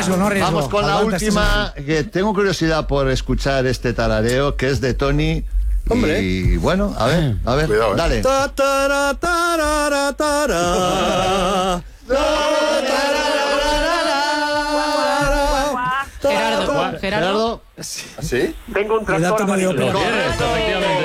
riesgo, no riesgo. Vamos con la Aguanta última, que tengo curiosidad por escuchar este tarareo, que es de Tony. Hombre. Y bueno, a ver, Cuidado, dale. Ta, tara, tarara, tara. Gerardo. Gerardo. ¿Sí? Tengo un Cuidado, tractor Mario, amarillo. pero- Correcto, efectivamente.